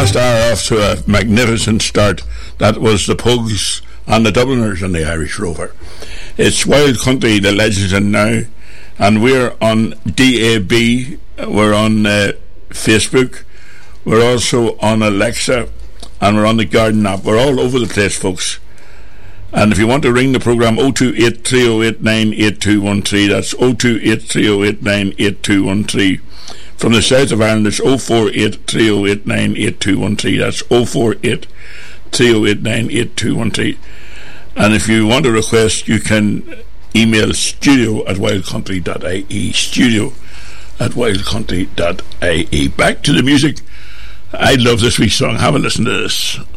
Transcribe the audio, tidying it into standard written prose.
last hour off to a magnificent start. That was the Pugs and the Dubliners and the Irish Rover. It's Wild Country, the Legends and Now, and we're on DAB, we're on Facebook, we're also on Alexa, and we're on the Garden app. We're all over the place, folks. And if you want to ring the programme, 028 308 98213, that's 028 308 98213. From the south of Ireland, it's 048 308 98213, that's 048 308 98213. And if you want a request, you can email studio@wildcountry.ie, studio@wildcountry.ie. Back to the music. I love this wee song. Have a listen to this.